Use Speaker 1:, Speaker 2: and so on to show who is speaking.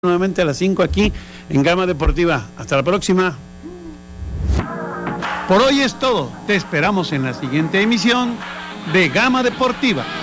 Speaker 1: nuevamente a las 5 aquí en Gama Deportiva. Hasta la próxima. Por hoy es todo. Te esperamos en la siguiente emisión de Gama Deportiva.